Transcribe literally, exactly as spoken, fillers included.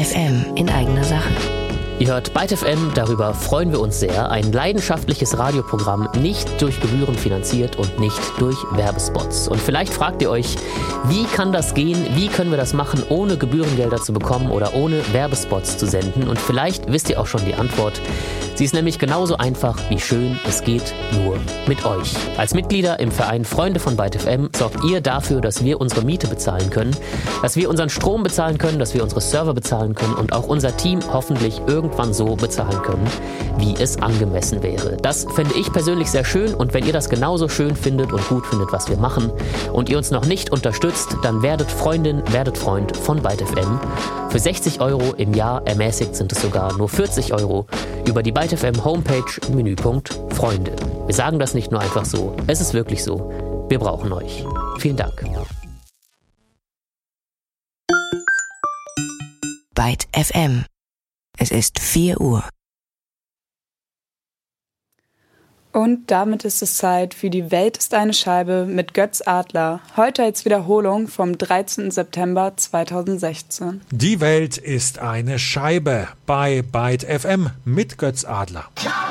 F M in eigener Sache. Ihr hört Byte F M, darüber freuen wir uns sehr. Ein leidenschaftliches Radioprogramm, nicht durch Gebühren finanziert und nicht durch Werbespots. Und vielleicht fragt ihr euch, wie kann das gehen? Wie können wir das machen, ohne Gebührengelder zu bekommen oder ohne Werbespots zu senden? Und vielleicht wisst ihr auch schon die Antwort. Sie ist nämlich genauso einfach wie schön, es geht nur mit euch. Als Mitglieder im Verein Freunde von Byte F M sorgt ihr dafür, dass wir unsere Miete bezahlen können, dass wir unseren Strom bezahlen können, dass wir unsere Server bezahlen können und auch unser Team hoffentlich irgendwann so bezahlen können, wie es angemessen wäre. Das fände ich persönlich sehr schön und wenn ihr das genauso schön findet und gut findet, was wir machen und ihr uns noch nicht unterstützt, dann werdet Freundin, werdet Freund von Byte F M. Für sechzig Euro im Jahr, ermäßigt sind es sogar nur vierzig Euro, über die Byte F M Homepage, Menüpunkt Freunde. Wir sagen das nicht nur einfach so, es ist wirklich so. Wir brauchen euch. Vielen Dank. Byte F M. Es ist vier Uhr. Und damit ist es Zeit für Die Welt ist eine Scheibe mit Götz Adler. Heute als Wiederholung vom dreizehnten September zweitausendsechzehn. Die Welt ist eine Scheibe bei Byte F M mit Götz Adler.